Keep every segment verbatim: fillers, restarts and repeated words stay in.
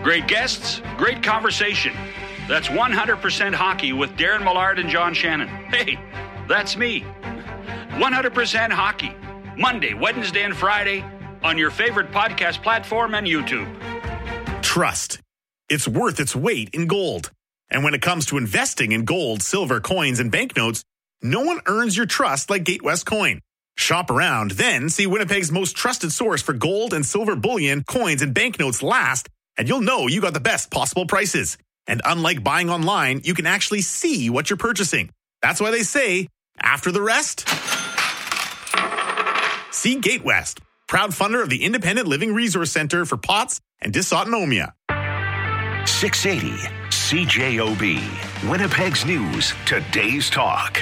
Great guests, great conversation. That's one hundred percent Hockey with Darren Millard and John Shannon. Hey, that's me. one hundred percent Hockey. Monday, Wednesday, and Friday on your favorite podcast platform and YouTube. Trust. It's worth its weight in gold. And when it comes to investing in gold, silver, coins, and banknotes, no one earns your trust like Gatewest Coin. Shop around, then see Winnipeg's most trusted source for gold and silver bullion, coins, and banknotes last, and you'll know you got the best possible prices. And unlike buying online, you can actually see what you're purchasing. That's why they say, after the rest, see Gatewest, proud funder of the Independent Living Resource Center for P O T S and Dysautonomia. six eighty C J O B, Winnipeg's News, Today's Talk.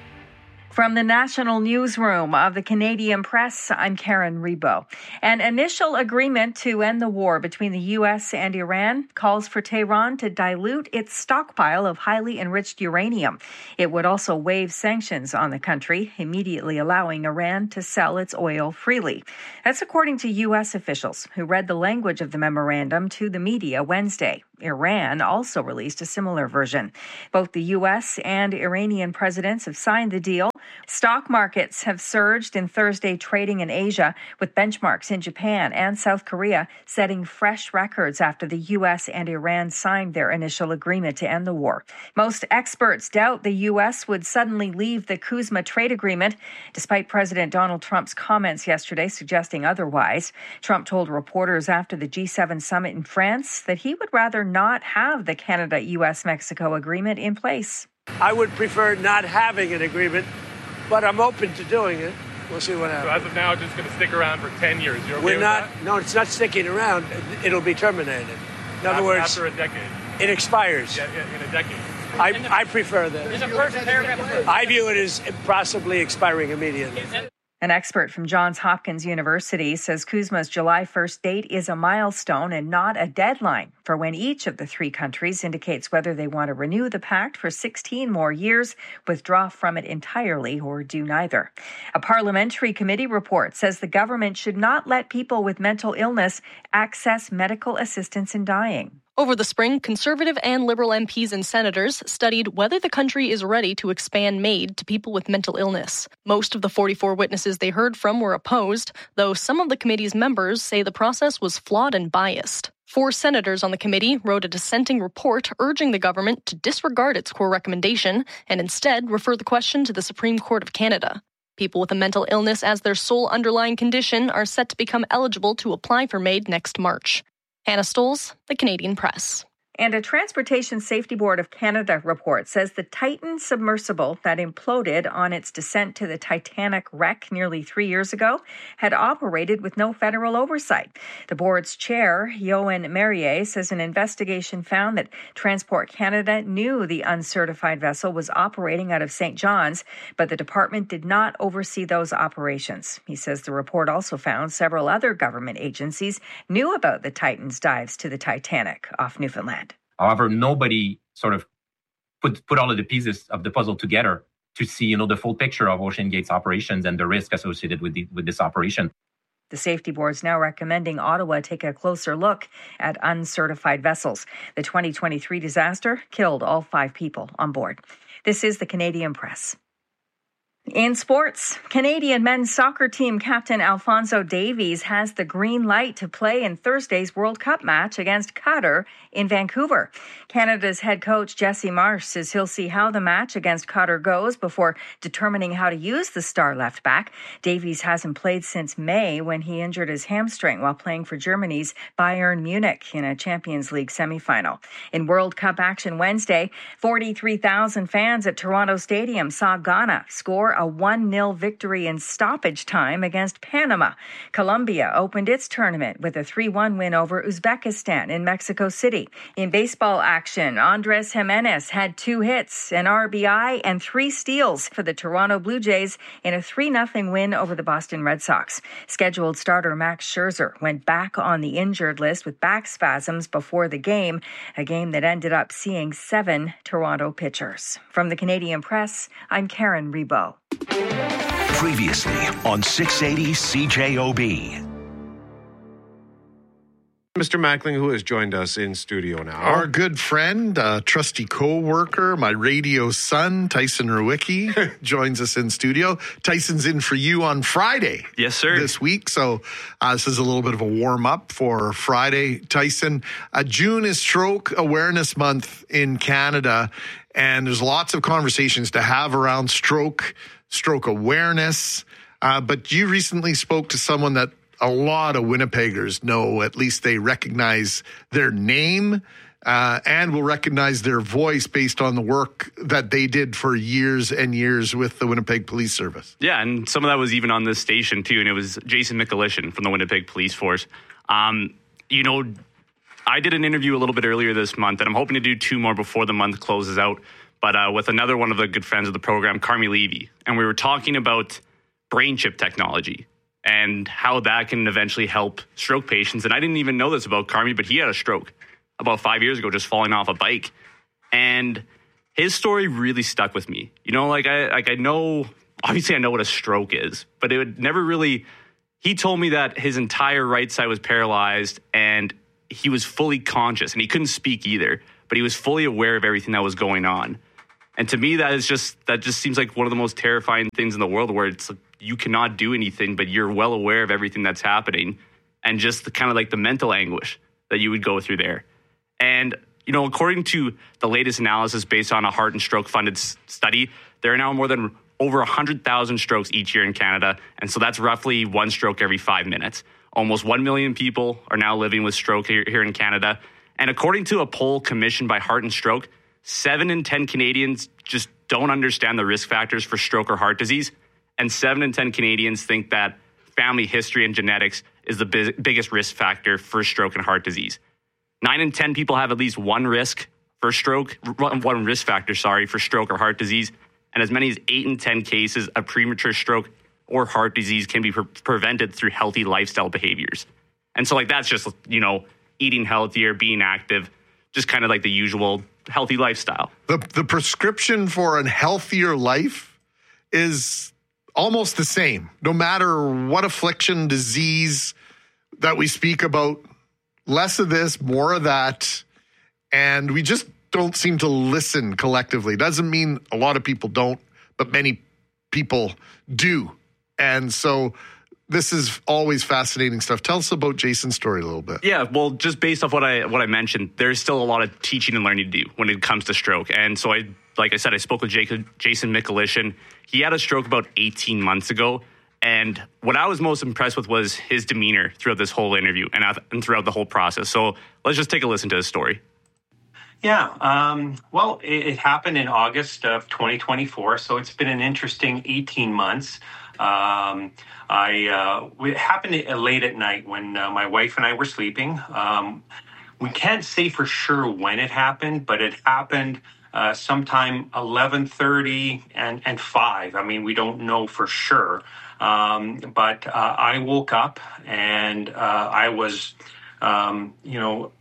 From the National Newsroom of the Canadian Press, I'm Karen Rebo. An initial agreement to end the war between the U S and Iran calls for Tehran to dilute its stockpile of highly enriched uranium. It would also waive sanctions on the country, immediately allowing Iran to sell its oil freely. That's according to U S officials who read the language of the memorandum to the media Wednesday. Iran also released a similar version. Both the U S and Iranian presidents have signed the deal. Stock markets have surged in Thursday trading in Asia, with benchmarks in Japan and South Korea setting fresh records after the U S and Iran signed their initial agreement to end the war. Most experts doubt the U S would suddenly leave the CUSMA trade agreement, despite President Donald Trump's comments yesterday suggesting otherwise. Trump told reporters after the G seven summit in France that he would rather not have the Canada-U S Mexico agreement in place. I would prefer not having an agreement, but I'm open to doing it. We'll see what happens. So as of now, it's just going to stick around for ten years. You're okay We're with not. that? No, it's not sticking around. It'll be terminated. In other after, words, after a decade. It expires. Yeah, in a decade. I, I prefer that. There's a first paragraph. I view it as possibly expiring immediately. An expert from Johns Hopkins University says CUSMA's July first date is a milestone and not a deadline for when each of the three countries indicates whether they want to renew the pact for sixteen more years, withdraw from it entirely, or do neither. A parliamentary committee report says the government should not let people with mental illness access medical assistance in dying. Over the spring, Conservative and Liberal M Ps and senators studied whether the country is ready to expand MAID to people with mental illness. Most of the forty-four witnesses they heard from were opposed, though some of the committee's members say the process was flawed and biased. Four senators on the committee wrote a dissenting report urging the government to disregard its core recommendation and instead refer the question to the Supreme Court of Canada. People with a mental illness as their sole underlying condition are set to become eligible to apply for MAID next March. Hannah Stoles, The Canadian Press. And a Transportation Safety Board of Canada report says the Titan submersible that imploded on its descent to the Titanic wreck nearly three years ago had operated with no federal oversight. The board's chair, Yoann Merrier, says an investigation found that Transport Canada knew the uncertified vessel was operating out of Saint John's, but the department did not oversee those operations. He says the report also found several other government agencies knew about the Titan's dives to the Titanic off Newfoundland. However, nobody sort of put put all of the pieces of the puzzle together to see, you know, the full picture of OceanGate's operations and the risk associated with the, with this operation. The safety board is now recommending Ottawa take a closer look at uncertified vessels. The twenty twenty-three disaster killed all five people on board. This is the Canadian Press. In sports, Canadian men's soccer team captain Alphonso Davies has the green light to play in Thursday's World Cup match against Qatar in Vancouver. Canada's head coach Jesse Marsh says he'll see how the match against Qatar goes before determining how to use the star left back. Davies hasn't played since May when he injured his hamstring while playing for Germany's Bayern Munich in a Champions League semifinal. In World Cup action Wednesday, forty-three thousand fans at Toronto Stadium saw Ghana score a one nil victory in stoppage time against Panama. Colombia opened its tournament with a three one win over Uzbekistan in Mexico City. In baseball action, Andres Jimenez had two hits, an R B I, and three steals for the Toronto Blue Jays in a three nothing win over the Boston Red Sox. Scheduled starter Max Scherzer went back on the injured list with back spasms before the game, a game that ended up seeing seven Toronto pitchers. From the Canadian Press, I'm Karen Rebo. Previously on six eighty C J O B. Mister Mackling, who has joined us in studio now. Our good friend, uh, trusty co-worker, my radio son, Tyson Rewicki, joins us in studio. Tyson's in for you on Friday. Yes, sir. This week. So uh, this is a little bit of a warm-up for Friday. Tyson, uh, June is Stroke Awareness Month in Canada, and there's lots of conversations to have around stroke, stroke awareness. Uh, but you recently spoke to someone that a lot of Winnipeggers know, at least they recognize their name uh, and will recognize their voice based on the work that they did for years and years with the Winnipeg Police Service. Yeah, and some of that was even on this station too, and it was Jason Mikulishin from the Winnipeg Police Force. Um, you know, I did an interview a little bit earlier this month, and I'm hoping to do two more before the month closes out, but uh, with another one of the good friends of the program, Carmi Levy, and we were talking about brain chip technology and how that can eventually help stroke patients. And I didn't even know this about Carmi, but he had a stroke about five years ago, just falling off a bike. And his story really stuck with me. You know, like I like I know, obviously I know what a stroke is, but it would never really, he told me that his entire right side was paralyzed and he was fully conscious and he couldn't speak either, but he was fully aware of everything that was going on. And to me, that is just, that just seems like one of the most terrifying things in the world, where it's like, you cannot do anything, but you're well aware of everything that's happening, and just the kind of like the mental anguish that you would go through there. And, you know, according to the latest analysis based on a heart and stroke funded s- study, there are now more than over one hundred thousand strokes each year in Canada. And so that's roughly one stroke every five minutes. Almost one million people are now living with stroke here, here in Canada. And according to a poll commissioned by Heart and Stroke, seven in ten Canadians just don't understand the risk factors for stroke or heart disease. And seven in ten Canadians think that family history and genetics is the biz- biggest risk factor for stroke and heart disease. nine in ten people have at least one risk for stroke, one risk factor, sorry, for stroke or heart disease. And as many as eight in ten cases of premature stroke or heart disease can be pre- prevented through healthy lifestyle behaviors. And so like that's just, you know, eating healthier, being active, just kind of like the usual healthy lifestyle. The the prescription for a healthier life is almost the same, no matter what affliction, disease that we speak about. Less of this, more of that. And we just don't seem to listen collectively. Doesn't mean a lot of people don't, but many people do. And so this is always fascinating stuff. Tell us about Jason's story a little bit. Yeah, well, just based off what I what I mentioned, there's still a lot of teaching and learning to do when it comes to stroke. And so I, like I said, I spoke with Jacob, Jason Mikulishin. He had a stroke about eighteen months ago. And what I was most impressed with was his demeanor throughout this whole interview and, and throughout the whole process. So let's just take a listen to his story. Yeah, um, well, it, it happened in August of twenty twenty-four, so it's been an interesting eighteen months. Um, I uh, it happened late at night when uh, my wife and I were sleeping. Um, we can't say for sure when it happened, but it happened uh, sometime eleven thirty and, and five. I mean, we don't know for sure. Um, but uh, I woke up and uh, I was, um, you know,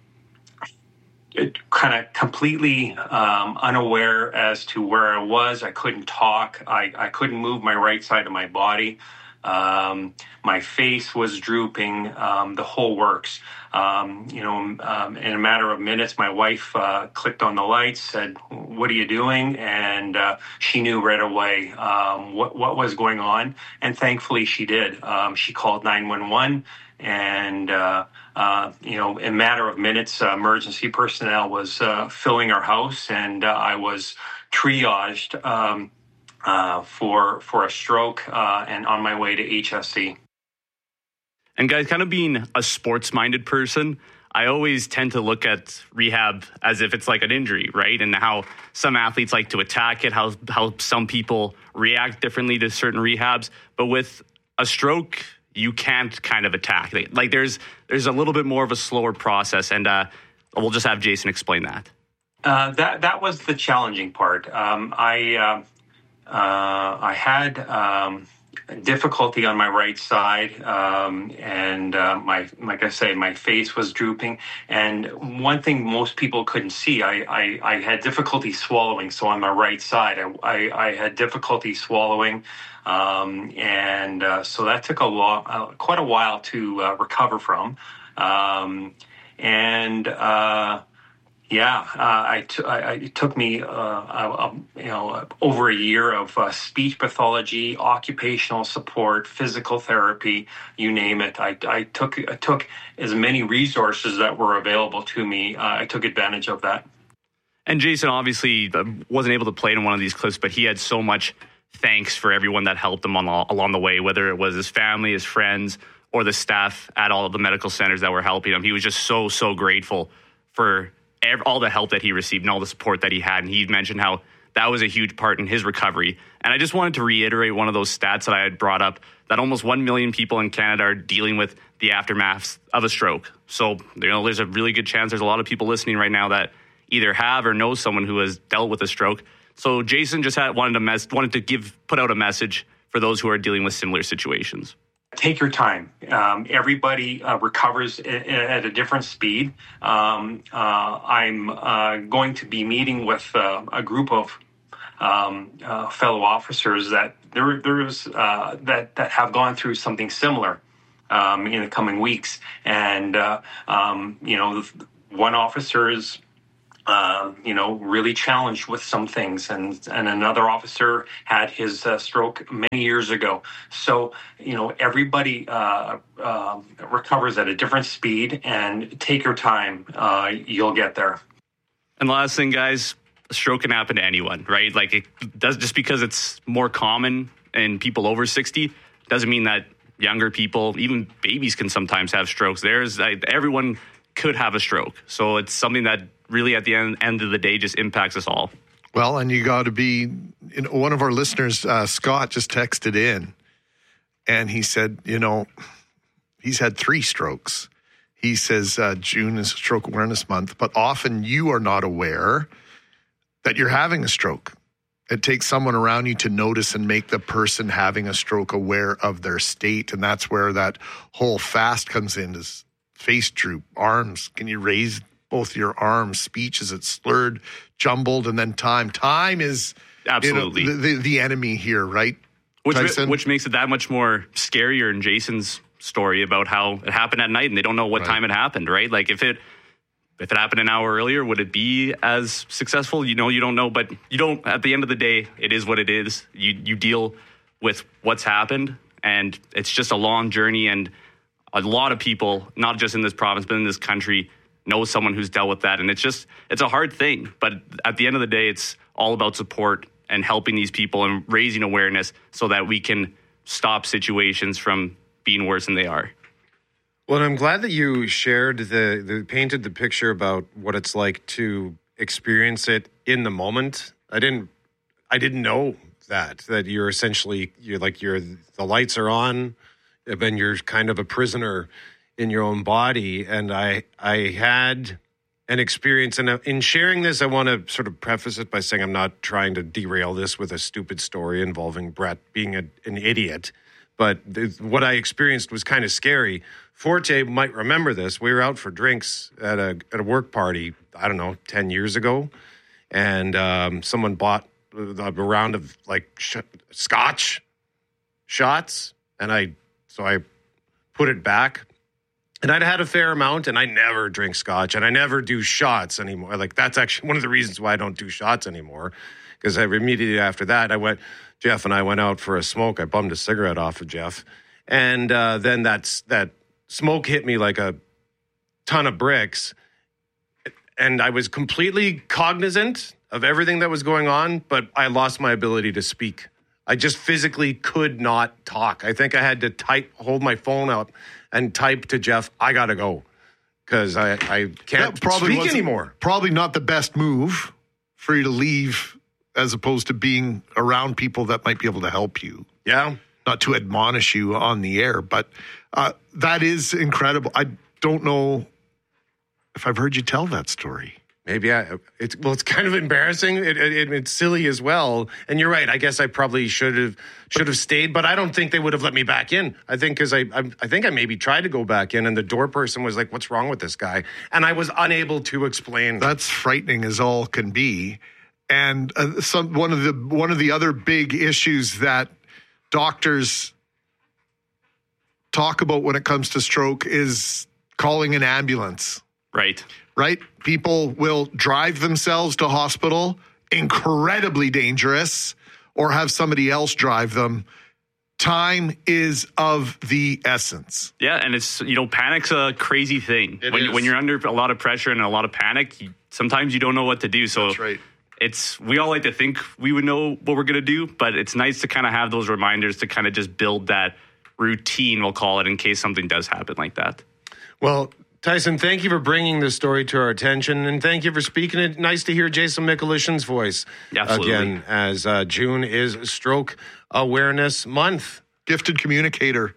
kind of completely um, unaware as to where I was. I couldn't talk. I, I couldn't move my right side of my body. Um, my face was drooping, um, the whole works. Um, you know, um, in a matter of minutes, my wife uh, clicked on the lights, said, "What are you doing?" And uh, she knew right away um, what, what was going on. And thankfully she did. Um, she called nine one one. And, uh, uh, you know, in a matter of minutes, uh, emergency personnel was uh, filling our house, and uh, I was triaged um, uh, for for a stroke uh, and on my way to H S C. And guys, kind of being a sports-minded person, I always tend to look at rehab as if it's like an injury, right? And how some athletes like to attack it, how how some people react differently to certain rehabs. But with a stroke, you can't kind of attack. Like there's there's a little bit more of a slower process, and uh, we'll just have Jason explain that. Uh, that that was the challenging part. Um, I uh, uh, I had um, difficulty on my right side, um, and uh, my like I say, my face was drooping. And one thing most people couldn't see, I I, I had difficulty swallowing. So on my right side, I I, I had difficulty swallowing. Um, and uh, so that took a lot, uh, quite a while to uh, recover from. Um, and uh, yeah, uh, I, t- I it took me uh, uh, you know over a year of uh, speech pathology, occupational support, physical therapy, you name it. I, I took I took as many resources that were available to me. Uh, I took advantage of that. And Jason obviously wasn't able to play in one of these clips, but he had so much thanks for everyone that helped him on the, along the way, whether it was his family, his friends, or the staff at all of the medical centers that were helping him. He was just so, so grateful for every, all the help that he received and all the support that he had. And he mentioned how that was a huge part in his recovery. And I just wanted to reiterate one of those stats that I had brought up, that almost one million people in Canada are dealing with the aftermaths of a stroke. So, you know, there's a really good chance there's a lot of people listening right now that either have or know someone who has dealt with a stroke. So Jason just had, wanted to mess, wanted to give put out a message for those who are dealing with similar situations. Take your time. Um, everybody uh, recovers at, at a different speed. Um, uh, I'm uh, going to be meeting with uh, a group of um, uh, fellow officers that there there's uh, that that have gone through something similar um, in the coming weeks, and uh, um, you know, one officer is. Uh, you know, really challenged with some things, and and another officer had his uh, stroke many years ago. So, you know, everybody uh, uh, recovers at a different speed, and take your time. Uh, you'll get there. And the last thing, guys, a stroke can happen to anyone, right? Like, it does, just because it's more common in people over sixty doesn't mean that younger people, even babies, can sometimes have strokes. There's like, everyone could have a stroke, so it's something that really at the end, end of the day just impacts us all. Well, and you got to be, you know, one of our listeners, uh, Scott, just texted in and he said, you know, he's had three strokes. He says uh, June is Stroke Awareness Month, but often you are not aware that you're having a stroke. It takes someone around you to notice and make the person having a stroke aware of their state. And that's where that whole FAST comes in, is face droop, arms. Can you raise both your arms? Speech, is it slurred, jumbled, and then time. Time is absolutely you know, the, the, the enemy here, right? Which, which makes it that much more scarier in Jason's story about how it happened at night and they don't know what right. time it happened, right? Like if it if it happened an hour earlier, would it be as successful? You know, you don't know, but you don't, at the end of the day, it is what it is. You you deal with what's happened, and it's just a long journey, and a lot of people, not just in this province, but in this country, know someone who's dealt with that. And it's just, it's a hard thing. But at the end of the day, it's all about support and helping these people and raising awareness so that we can stop situations from being worse than they are. Well, I'm glad that you shared the, the painted the picture about what it's like to experience it in the moment. I didn't, I didn't know that, that you're essentially, you're like, you're, the lights are on and you're kind of a prisoner in your own body. And I I had an experience, and in sharing this, I want to sort of preface it by saying I'm not trying to derail this with a stupid story involving Brett being a, an idiot, but th- what I experienced was kind of scary. Forte might remember this. We were out for drinks at a at a work party, I don't know, ten years ago, and um, someone bought a round of like sh- scotch shots, and I so I put it back. And I'd had a fair amount, and I never drink scotch, and I never do shots anymore. Like, that's actually one of the reasons why I don't do shots anymore, because I immediately after that, I went, Jeff and I went out for a smoke. I bummed a cigarette off of Jeff. And uh, then that's, that smoke hit me like a ton of bricks, and I was completely cognizant of everything that was going on, but I lost my ability to speak. I just physically could not talk. I think I had to type, hold my phone out and type to Jeff, I got to go, because I, I can't probably speak anymore. Probably not the best move for you to leave as opposed to being around people that might be able to help you. Yeah. Not to admonish you on the air, but uh, that is incredible. I don't know if I've heard you tell that story. Maybe I, it's, well, it's kind of embarrassing. It, it, it's silly as well. And you're right. I guess I probably should have, should have stayed, but I don't think they would have let me back in. I think because I, I, I think I maybe tried to go back in, and the door person was like, what's wrong with this guy? And I was unable to explain. That's frightening as all can be. And uh, some, one of the, one of the other big issues that doctors talk about when it comes to stroke is calling an ambulance. Right. Right? People will drive themselves to hospital, incredibly dangerous, or have somebody else drive them. Time is of the essence. Yeah, and it's, you know, panic's a crazy thing. It when, is. when you're under a lot of pressure and a lot of panic, you, sometimes you don't know what to do. So That's right. it's, we all like to think we would know what we're going to do, but it's nice to kind of have those reminders to kind of just build that routine, we'll call it, in case something does happen like that. Well, Tyson, thank you for bringing this story to our attention, and thank you for speaking it. Nice to hear Jason Mikulishin's voice Absolutely. again, as uh, June is Stroke Awareness Month. Gifted communicator.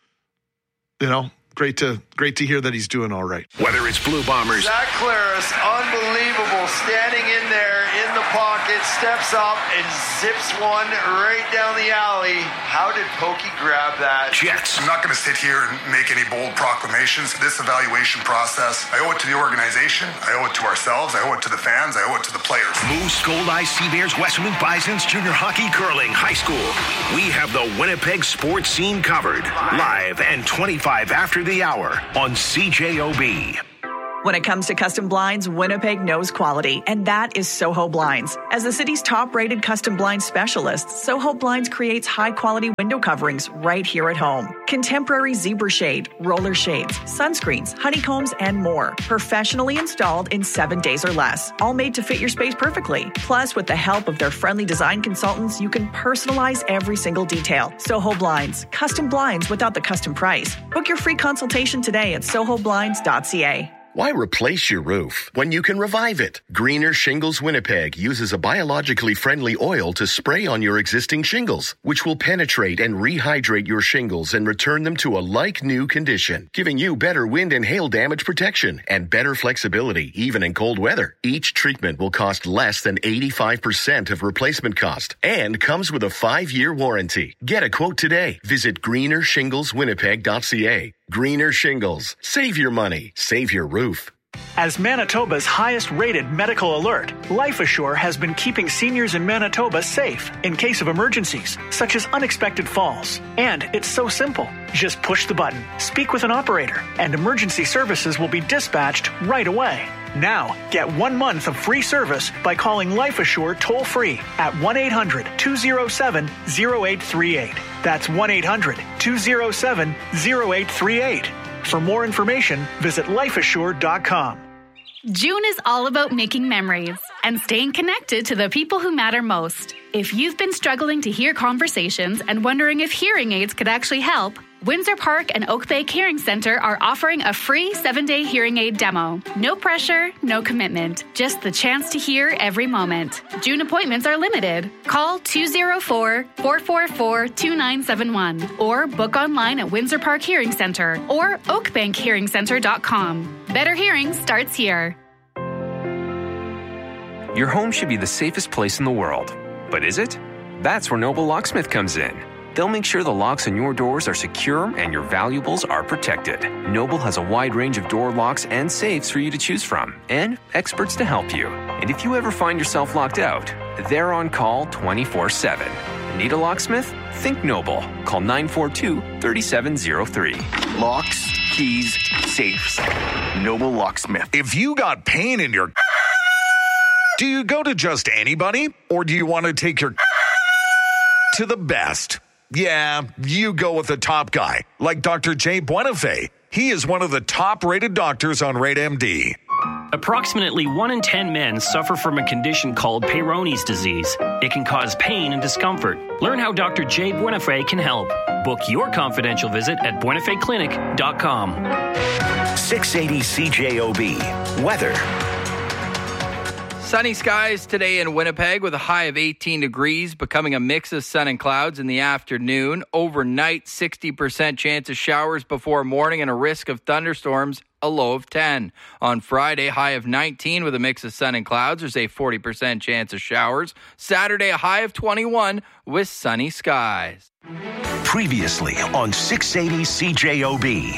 You know, great to great to hear that he's doing all right. Whether it's Blue Bombers, Zach Claris, unbelievable, standing in there in the pocket, steps up and zips one right down the alley. How did Pokey grab that? Jets. I'm not going to sit here and make any bold proclamations. This evaluation process, I owe it to the organization, I owe it to ourselves, I owe it to the fans, I owe it to the players. Moose, Gold Eye, Sea Bears, Westmount Bisons, Junior Hockey, Curling, High School. We have the Winnipeg sports scene covered. Live and twenty-five after the hour on C J O B. When it comes to custom blinds, Winnipeg knows quality, and that is Soho Blinds. As the city's top-rated custom blinds specialist, Soho Blinds creates high-quality window coverings right here at home. Contemporary zebra shade, roller shades, sunscreens, honeycombs, and more. Professionally installed in seven days or less. All made to fit your space perfectly. Plus, with the help of their friendly design consultants, you can personalize every single detail. Soho Blinds. Custom blinds without the custom price. Book your free consultation today at soho blinds dot c a. Why replace your roof when you can revive it? Greener Shingles Winnipeg uses a biologically friendly oil to spray on your existing shingles, which will penetrate and rehydrate your shingles and return them to a like-new condition, giving you better wind and hail damage protection and better flexibility, even in cold weather. Each treatment will cost less than eighty-five percent of replacement cost and comes with a five-year warranty. Get a quote today. Visit greener shingles winnipeg dot c a. Greener Shingles. Save your money. Save your roof. As Manitoba's highest-rated medical alert, Life Assure has been keeping seniors in Manitoba safe in case of emergencies, such as unexpected falls. And it's so simple. Just push the button, speak with an operator, and emergency services will be dispatched right away. Now, get one month of free service by calling Life Assure toll-free at one eight hundred two oh seven oh eight three eight. That's one eight hundred two oh seven oh eight three eight. For more information, visit life assure dot com. June is all about making memories and staying connected to the people who matter most. If you've been struggling to hear conversations and wondering if hearing aids could actually help, Windsor Park and Oak Bay Hearing Center are offering a free seven-day hearing aid demo. No pressure, no commitment, just the chance to hear every moment. June appointments are limited. Call two oh four, four four four, two nine seven one or book online at Windsor Park Hearing Center or oak bank hearing center dot com. Better hearing starts here. Your home should be the safest place in the world. But is it? That's where Noble Locksmith comes in. They'll make sure the locks on your doors are secure and your valuables are protected. Noble has a wide range of door locks and safes for you to choose from, and experts to help you. And if you ever find yourself locked out, they're on call twenty-four seven. Need a locksmith? Think Noble. Call nine four two, three seven zero three. Locks, keys, safes. Noble Locksmith. If you got pain in your... Do you go to just anybody, or do you want to take your... to the best? Yeah, you go with the top guy, like Doctor Jay Buenafé. He is one of the top-rated doctors on Rate M D. Approximately one in ten men suffer from a condition called Peyronie's disease. It can cause pain and discomfort. Learn how Doctor Jay Buenafé can help. Book your confidential visit at buenafé clinic dot com. six eighty C J O B. Weather. Sunny skies today in Winnipeg with a high of eighteen degrees, becoming a mix of sun and clouds in the afternoon. Overnight, sixty percent chance of showers before morning and a risk of thunderstorms, a low of ten. On Friday, high of nineteen with a mix of sun and clouds. There's a forty percent chance of showers. Saturday, a high of twenty-one with sunny skies. Previously on six eighty C J O B.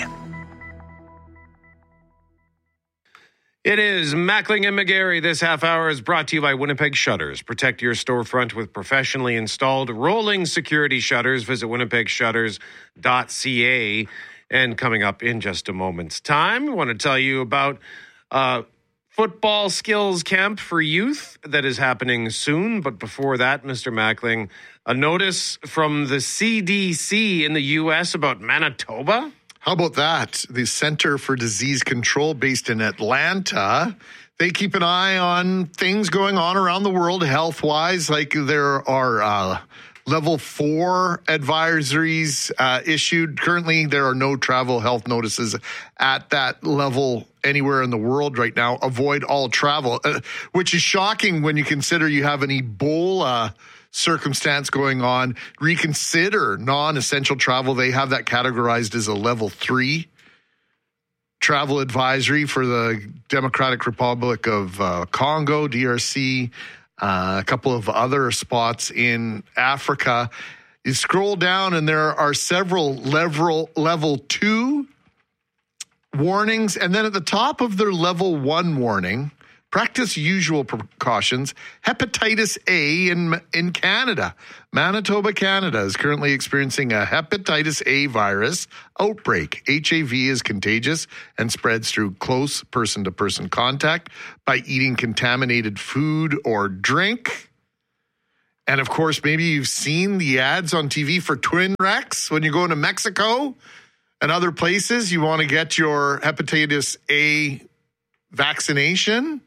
It is Mackling and McGarry. This half hour is brought to you by Winnipeg Shutters. Protect your storefront with professionally installed rolling security shutters. Visit winnipeg shutters dot c a. And coming up in just a moment's time, we want to tell you about Uh, football skills camp for youth that is happening soon. But before that, Mister Mackling, a notice from the C D C in the U S about Manitoba. How about that? The Center for Disease Control, based in Atlanta, they keep an eye on things going on around the world health-wise. Like there are uh, level four advisories uh, issued. Currently, there are no travel health notices at that level anywhere in the world right now. Avoid all travel, uh, which is shocking when you consider you have an Ebola circumstance going on. Reconsider non-essential travel. They have that categorized as a level three travel advisory for the Democratic Republic of uh, Congo, D R C, uh, a couple of other spots in Africa. You scroll down and there are several level, level two warnings. And then at the top of their level one warning, practice usual precautions. Hepatitis A in in Canada. Manitoba, Canada is currently experiencing a hepatitis A virus outbreak. H A V is contagious and spreads through close person-to-person contact by eating contaminated food or drink. And of course, maybe you've seen the ads on T V for Twinrex when you go into Mexico and other places. You want to get your hepatitis A vaccination.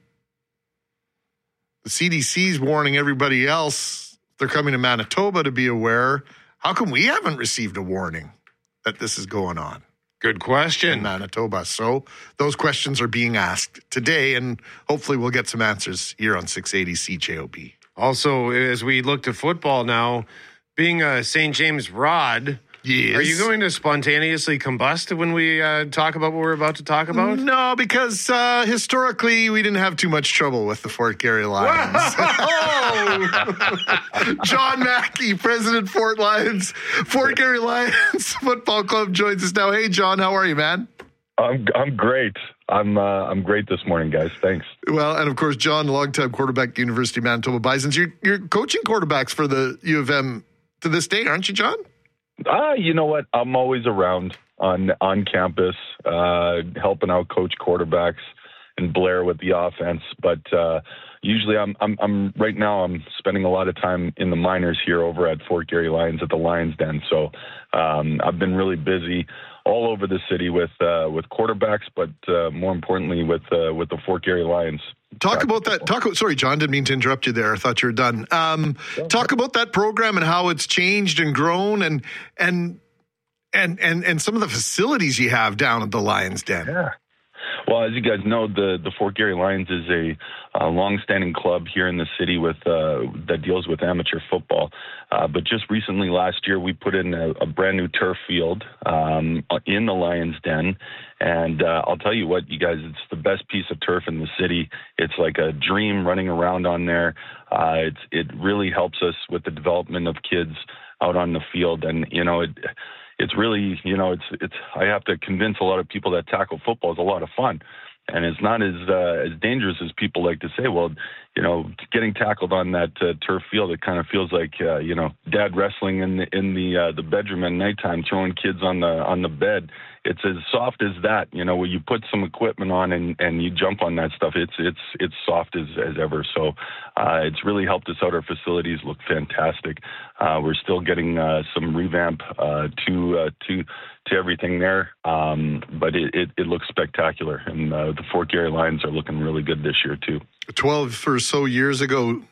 The C D C is warning everybody else they're coming to Manitoba to be aware. How come we haven't received a warning that this is going on? Good question. In Manitoba. So those questions are being asked today, and hopefully we'll get some answers here on six eighty C J O B. Also, as we look to football now, being a Saint James Rod, yes. Are you going to spontaneously combust when we uh, talk about what we're about to talk about? No, because uh, historically we didn't have too much trouble with the Fort Garry Lions. John Mackey, President Fort Lions, Fort Garry Lions Football Club joins us now. Hey, John, how are you, man? I'm I'm great. I'm uh, I'm great this morning, guys. Thanks. Well, and of course, John, longtime quarterback, University of Manitoba Bisons. You're you're coaching quarterbacks for the U of M to this day, aren't you, John? Ah, uh, you know what? I'm always around on on campus, uh, helping out coach quarterbacks and Blair with the offense. But uh, usually, I'm I'm I'm right now. I'm spending a lot of time in the minors here over at Fort Garry Lions at the Lions Den. So um, I've been really busy all over the city with uh, with quarterbacks, but uh, more importantly with uh, with the Fort Garry Lions. Talk about that. Talk. Sorry, John, didn't mean to interrupt you there. I thought you were done. Um, talk about that program and how it's changed and grown, and and and and and some of the facilities you have down at the Lions Den. Yeah. Well, as you guys know, the, the Fort Garry Lions is a, a long-standing club here in the city with uh, that deals with amateur football. Uh, but just recently, last year, we put in a, a brand new turf field um, in the Lions Den. And uh, I'll tell you what, you guys, it's the best piece of turf in the city. It's like a dream running around on there. Uh, it's, it really helps us with the development of kids out on the field. And, you know, it... It's really, you know, it's it's. I have to convince a lot of people that tackle football is a lot of fun, and it's not as uh, as dangerous as people like to say. Well, you know, getting tackled on that uh, turf field, it kind of feels like uh, you know, dad wrestling in the in the uh, the bedroom at nighttime, throwing kids on the on the bed. It's as soft as that, you know, where you put some equipment on and, and you jump on that stuff. It's it's it's soft as, as ever. So uh, it's really helped us out. Our facilities look fantastic. Uh, we're still getting uh, some revamp uh, to uh, to to everything there, um, but it, it, it looks spectacular. And uh, the Fort Garry Lions are looking really good this year too. Twelve or so years ago,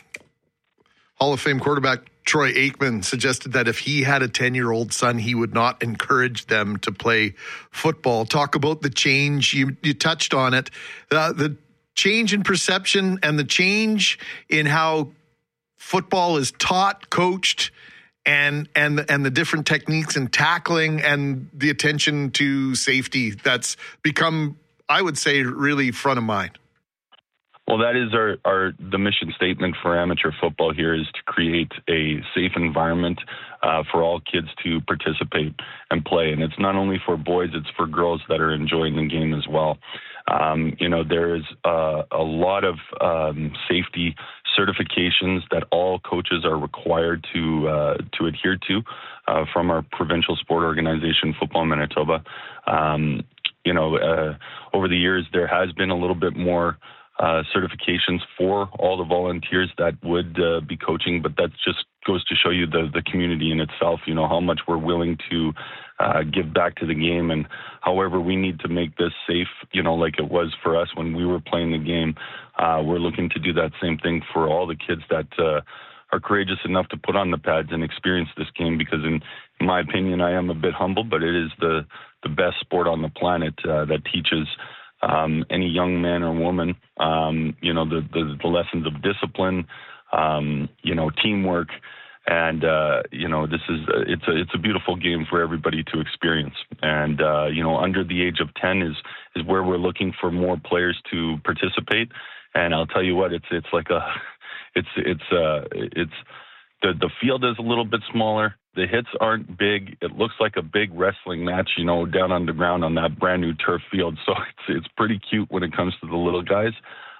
Hall of Fame quarterback Troy Aikman suggested that if he had a ten-year-old son, he would not encourage them to play football. Talk about the change. You, you touched on it. Uh, the change in perception and the change in how football is taught, coached, and and and the different techniques and tackling and the attention to safety that's become, I would say, really front of mind. Well, that is our, our the mission statement for amateur football here is to create a safe environment uh, for all kids to participate and play. And it's not only for boys, it's for girls that are enjoying the game as well. Um, you know, there is uh, a lot of um, safety certifications that all coaches are required to uh, to adhere to uh, from our provincial sport organization, Football Manitoba. Um, you know, uh, over the years, there has been a little bit more uh, certifications for all the volunteers that would uh, be coaching, but that just goes to show you the, the community in itself, you know, how much we're willing to uh, give back to the game. And however we need to make this safe, you know, like it was for us when we were playing the game, uh, we're looking to do that same thing for all the kids that uh, are courageous enough to put on the pads and experience this game, because in, in my opinion, I am a bit humble, but it is the, the best sport on the planet uh, that teaches um, any young man or woman, um, you know, the, the, the lessons of discipline, um, you know, teamwork. And, uh, you know, this is, uh, it's a, it's a beautiful game for everybody to experience. And, uh, you know, under the age of ten is, is where we're looking for more players to participate. And I'll tell you what, it's, it's like a, it's, it's, uh, it's, the, the field is a little bit smaller. The hits aren't big. It looks like a big wrestling match, you know, down on the ground on that brand new turf field. So it's, it's pretty cute when it comes to the little guys.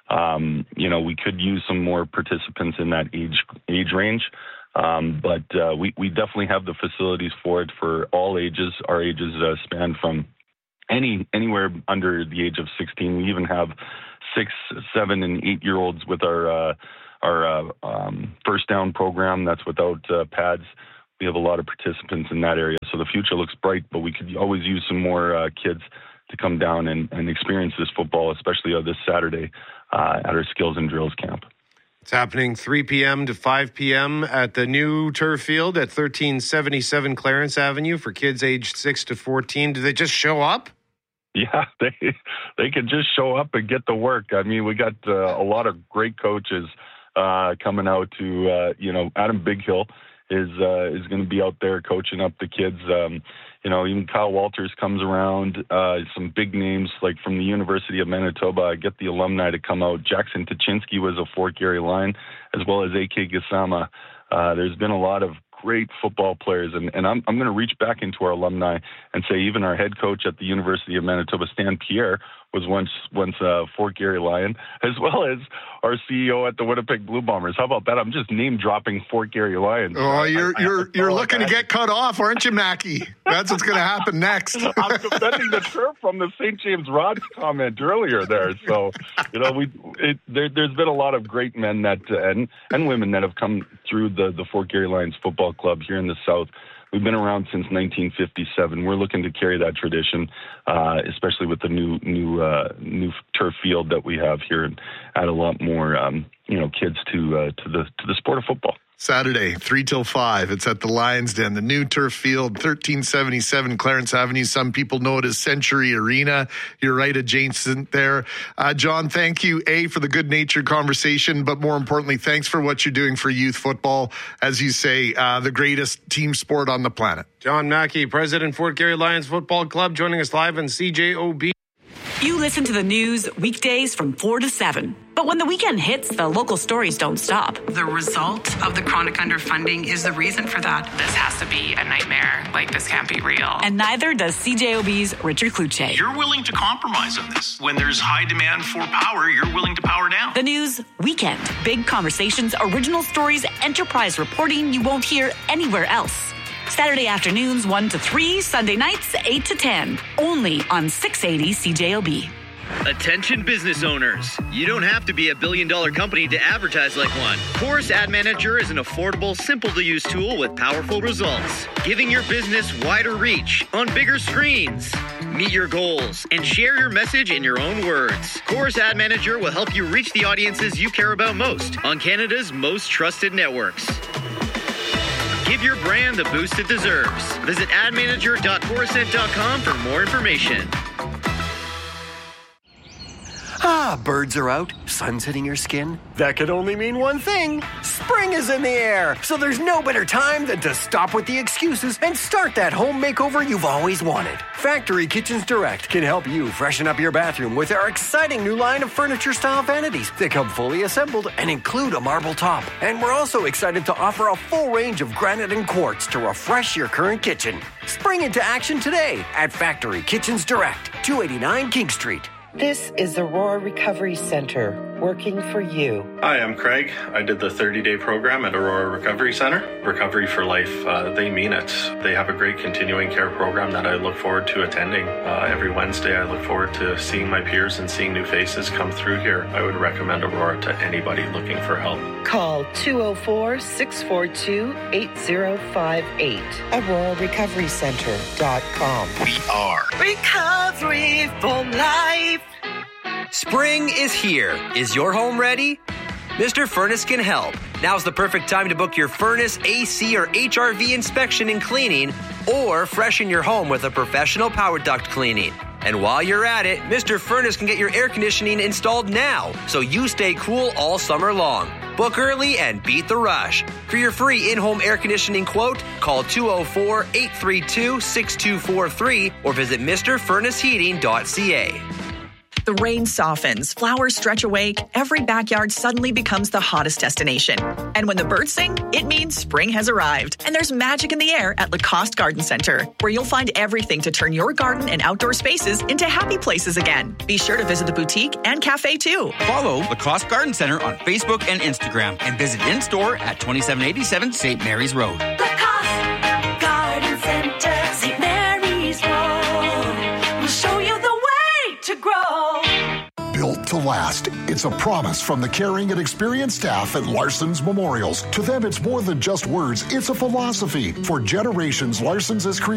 Um, you know, we could use some more participants in that age, age range. Um, but uh, we, we definitely have the facilities for it for all ages. Our ages uh, span from any anywhere under the age of sixteen. We even have six, seven, and eight-year-olds with our uh, our uh, um, first down program. That's without uh, pads. We have a lot of participants in that area. So the future looks bright, but we could always use some more uh, kids to come down and, and experience this football, especially uh, this Saturday uh, at our Skills and Drills camp. It's happening three p.m. to five p.m. at the new turf field at thirteen seventy-seven Clarence Avenue for kids aged six to fourteen. Do they just show up? Yeah, they they can just show up and get to work. I mean, we got uh, a lot of great coaches uh, coming out to, uh, you know, Adam Bighill is uh, is going to be out there coaching up the kids. Um, you know, even Kyle Walters comes around. Uh, some big names like from the University of Manitoba. I get the alumni to come out. Jackson Tuchinski was a Fort Garry Lion, as well as A K Gassama. Uh, there's been a lot of great football players, and, and I'm, I'm going to reach back into our alumni and say even our head coach at the University of Manitoba, Stan Pierre, was once once a Fort Garry Lion, as well as our C E O at the Winnipeg Blue Bombers. How about that? I'm just name dropping Fort Garry Lions. Oh, you're I, you're I you're looking that. to get cut off, aren't you, Mackie? That's what's going to happen next. I'm defending the turf from the Saint James Rod comment earlier there. So, you know, we it, there, there's been a lot of great men that uh, and and women that have come through the the Fort Garry Lions Football Club here in the South. We've been around since nineteen fifty-seven. We're looking to carry that tradition, uh, especially with the new new uh, new turf field that we have here, and add a lot more um, you know kids to uh, to the to the sport of football. Saturday, three till five. It's at the Lions Den, the new turf field, thirteen seventy-seven Clarence Avenue. Some people know it as Century Arena. You're right, adjacent there. Uh, John, thank you, A, for the good-natured conversation, but more importantly, thanks for what you're doing for youth football. As you say, uh, the greatest team sport on the planet. John Mackey, President, Fort Garry Lions Football Club, joining us live on C J O B. You listen to the news weekdays from four to seven. But when the weekend hits, the local stories don't stop. The result of the chronic underfunding is the reason for that. This has to be a nightmare. Like, this can't be real. And neither does C J O B's Richard Kluche. You're willing to compromise on this. When there's high demand for power, you're willing to power down. The news weekend. Big conversations, original stories, enterprise reporting you won't hear anywhere else. Saturday afternoons one to three, Sunday nights eight to ten. Only on six eighty C J O B. Attention business owners. You don't have to be a billion dollar company to advertise like one. Chorus Ad Manager is an affordable, simple to use tool with powerful results, giving your business wider reach on bigger screens. Meet your goals and share your message in your own words. Chorus Ad Manager will help you reach the audiences you care about most on Canada's most trusted networks. Give your brand the boost it deserves. Visit ad manager dot corusent dot com for more information. Ah, birds are out, sun's hitting your skin. That could only mean one thing. Spring is in the air, so there's no better time than to stop with the excuses and start that home makeover you've always wanted. Factory Kitchens Direct can help you freshen up your bathroom with our exciting new line of furniture-style vanities that come fully assembled and include a marble top. And we're also excited to offer a full range of granite and quartz to refresh your current kitchen. Spring into action today at Factory Kitchens Direct, two eighty-nine King Street. This is Aurora Recovery Center, working for you. Hi, I'm Craig. I did the thirty-day program at Aurora Recovery Center. Recovery for Life, uh, they mean it. They have a great continuing care program that I look forward to attending. Uh, every Wednesday, I look forward to seeing my peers and seeing new faces come through here. I would recommend Aurora to anybody looking for help. Call two oh four, six four two, eight oh five eight. Aurora Recovery Center dot com. We are Recovery for Life. Spring is here. Is your home ready? Mister Furnace can help. Now's the perfect time to book your furnace, A C, or H R V inspection and cleaning, or freshen your home with a professional power duct cleaning. And while you're at it, Mister Furnace can get your air conditioning installed now, so you stay cool all summer long. Book early and beat the rush. For your free in-home air conditioning quote, call two oh four, eight three two, six two four three or visit Mr Furnace Heating dot c a. The rain softens, flowers stretch awake, every backyard suddenly becomes the hottest destination. And when the birds sing, it means spring has arrived. And there's magic in the air at Lacoste Garden Center, where you'll find everything to turn your garden and outdoor spaces into happy places again. Be sure to visit the boutique and cafe too. Follow Lacoste Garden Center on Facebook and Instagram and visit in-store at twenty-seven eighty-seven Saint Mary's Road. Lacoste Garden Center, Saint Mary's Road. We'll show you the way to grow. Built to last. It's a promise from the caring and experienced staff at Larson's Memorials. To them, it's more than just words. It's a philosophy. For generations, Larson's has created